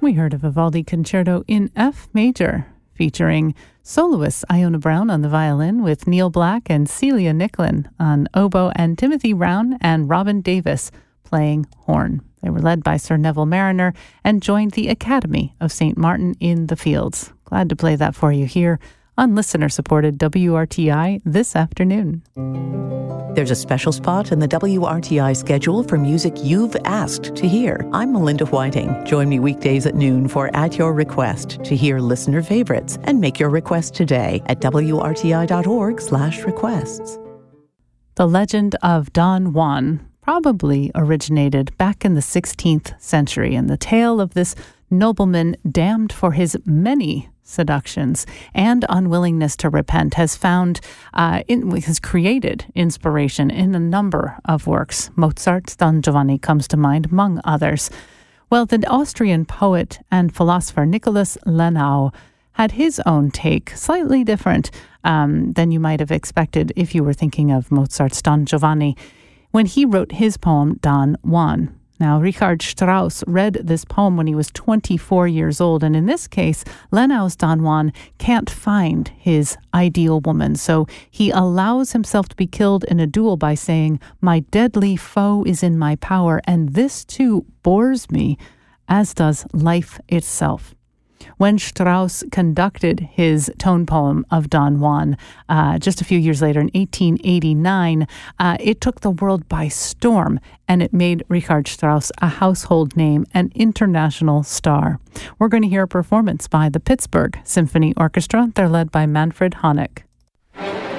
We heard a Vivaldi concerto in F major, featuring soloists Iona Brown on the violin with Neil Black and Celia Nicklin on oboe, and Timothy Brown and Robin Davis playing horn. They were led by Sir Neville Marriner and joined the Academy of St. Martin in the Fields. Glad to play that for you here on listener-supported WRTI this afternoon. There's a special spot in the WRTI schedule for music you've asked to hear. I'm Melinda Whiting. Join me weekdays at noon for At Your Request to hear listener favorites, and make your request today at wrti.org/requests. The legend of Don Juan probably originated back in the 16th century, and the tale of this nobleman damned for his many seductions and unwillingness to repent has created inspiration in a number of works. Mozart's Don Giovanni comes to mind, among others. Well, the Austrian poet and philosopher Nicholas Lenau had his own take, slightly different than you might have expected if you were thinking of Mozart's Don Giovanni, when he wrote his poem Don Juan. Now, Richard Strauss read this poem when he was 24 years old, and in this case, Lenau's Don Juan can't find his ideal woman, so he allows himself to be killed in a duel by saying, "My deadly foe is in my power, and this too bores me, as does life itself." When Strauss conducted his tone poem of Don Juan just a few years later in 1889, it took the world by storm, and it made Richard Strauss a household name, an international star. We're going to hear a performance by the Pittsburgh Symphony Orchestra. They're led by Manfred Honeck.